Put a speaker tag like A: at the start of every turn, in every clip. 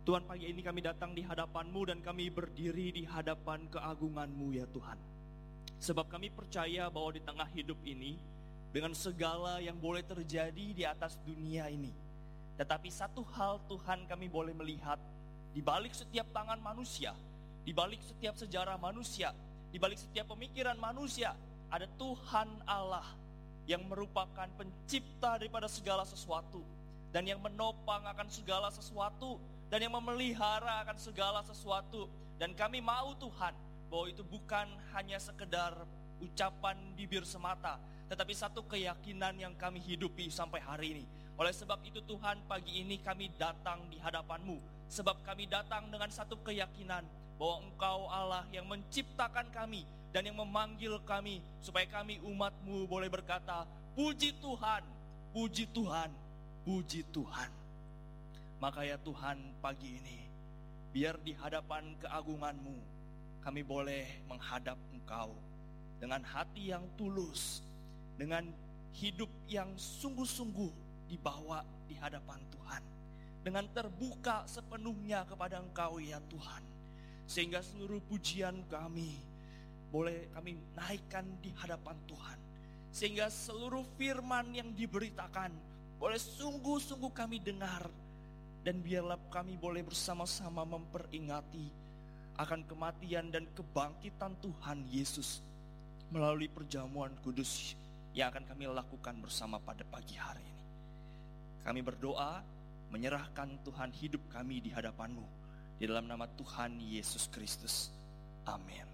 A: Tuhan, pagi ini kami datang di hadapan-Mu dan kami berdiri di hadapan keagungan-Mu ya Tuhan. Sebab kami percaya bahwa di tengah hidup ini, dengan segala yang boleh terjadi di atas dunia ini, tetapi satu hal Tuhan kami boleh melihat, di balik setiap tangan manusia, di balik setiap sejarah manusia, di balik setiap pemikiran manusia, ada Tuhan Allah yang merupakan pencipta daripada segala sesuatu, dan yang menopang akan segala sesuatu, dan yang memelihara akan segala sesuatu. Dan kami mau Tuhan, bahwa itu bukan hanya sekedar ucapan bibir semata, tetapi satu keyakinan yang kami hidupi sampai hari ini. Oleh sebab itu Tuhan, pagi ini kami datang di hadapan-Mu, sebab kami datang dengan satu keyakinan bahwa Engkau Allah yang menciptakan kami dan yang memanggil kami, supaya kami umat-Mu boleh berkata, puji Tuhan, puji Tuhan, puji Tuhan. Maka ya Tuhan, pagi ini, biar di hadapan keagungan-Mu, kami boleh menghadap Engkau dengan hati yang tulus, dengan hidup yang sungguh-sungguh dibawa di hadapan Tuhan, dengan terbuka sepenuhnya kepada Engkau ya Tuhan. Sehingga seluruh pujian kami boleh kami naikkan di hadapan Tuhan. Sehingga seluruh firman yang diberitakan boleh sungguh-sungguh kami dengar. Dan biarlah kami boleh bersama-sama memperingati akan kematian dan kebangkitan Tuhan Yesus melalui perjamuan kudus yang akan kami lakukan bersama pada pagi hari ini. Kami berdoa menyerahkan Tuhan hidup kami di hadapan-Mu, di dalam nama Tuhan Yesus Kristus. Amin.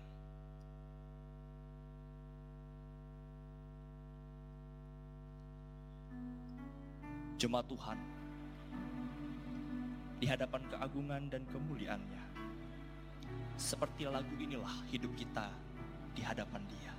A: Jemaat Tuhan, di hadapan keagungan dan kemuliaan-Nya, seperti lagu inilah hidup kita di hadapan Dia.